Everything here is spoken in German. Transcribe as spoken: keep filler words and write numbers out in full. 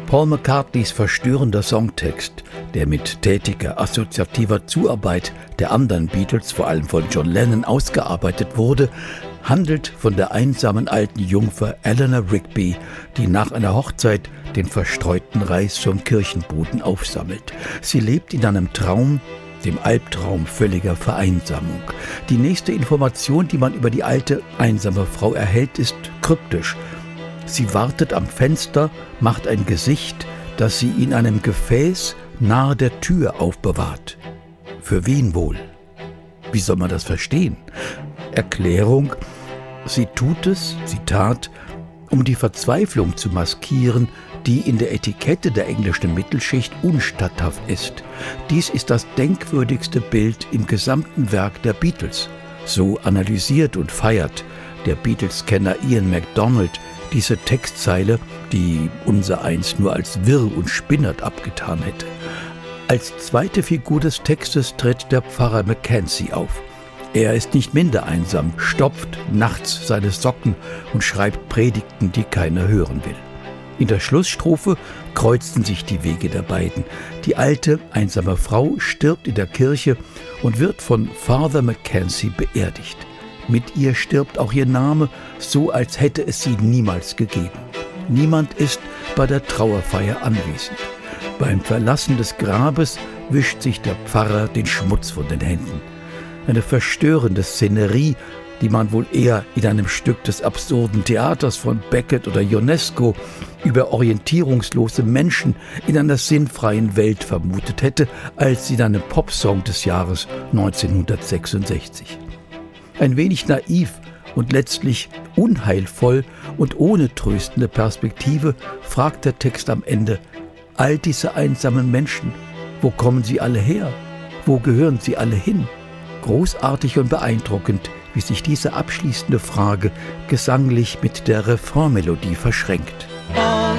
Paul McCartneys verstörender Songtext, der mit tätiger assoziativer Zuarbeit der anderen Beatles, vor allem von John Lennon, ausgearbeitet wurde, handelt von der einsamen alten Jungfer Eleanor Rigby, die nach einer Hochzeit den verstreuten Reis vom Kirchenboden aufsammelt. Sie lebt in einem Traum, dem Albtraum völliger Vereinsamung. Die nächste Information, die man über die alte, einsame Frau erhält, ist kryptisch. Sie wartet am Fenster, macht ein Gesicht, das sie in einem Gefäß nahe der Tür aufbewahrt. Für wen wohl? Wie soll man das verstehen? Erklärung: Sie tut es, Zitat, um die Verzweiflung zu maskieren, die in der Etikette der englischen Mittelschicht unstatthaft ist. Dies ist das denkwürdigste Bild im gesamten Werk der Beatles. So analysiert und feiert der Beatles-Kenner Ian MacDonald diese Textzeile, die unsereins nur als wirr und spinnert abgetan hätte. Als zweite Figur des Textes tritt der Pfarrer Mackenzie auf. Er ist nicht minder einsam, stopft nachts seine Socken und schreibt Predigten, die keiner hören will. In der Schlussstrophe kreuzen sich die Wege der beiden. Die alte, einsame Frau stirbt in der Kirche und wird von Father Mackenzie beerdigt. Mit ihr stirbt auch ihr Name, so als hätte es sie niemals gegeben. Niemand ist bei der Trauerfeier anwesend. Beim Verlassen des Grabes wischt sich der Pfarrer den Schmutz von den Händen. Eine verstörende Szenerie, die man wohl eher in einem Stück des absurden Theaters von Beckett oder Ionesco über orientierungslose Menschen in einer sinnfreien Welt vermutet hätte, als in einem Popsong des Jahres neunzehnhundertsechsundsechzig. Ein wenig naiv und letztlich unheilvoll und ohne tröstende Perspektive fragt der Text am Ende: All diese einsamen Menschen, wo kommen sie alle her? Wo gehören sie alle hin? Großartig und beeindruckend, wie sich diese abschließende Frage gesanglich mit der Refrainmelodie verschränkt. All